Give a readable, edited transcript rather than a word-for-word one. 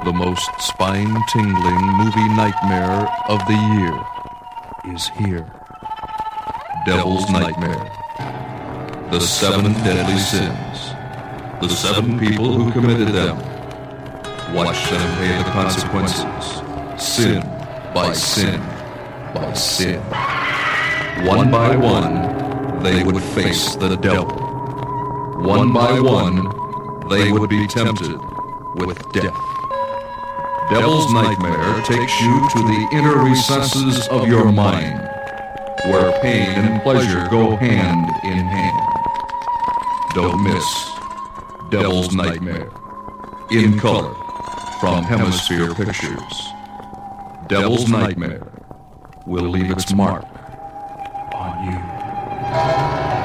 The most spine-tingling movie nightmare of the year is here. Devil's Nightmare. The 7 deadly sins. The 7 people who committed them. Watch them pay the consequences. Sin by sin by sin. One by one, they would face the devil. One by one, they would be tempted with death. Devil's Nightmare takes you to the inner recesses of your mind, where pain and pleasure go hand in hand. Don't miss Devil's Nightmare, in color, from Hemisphere Pictures. Devil's Nightmare will leave its mark on you.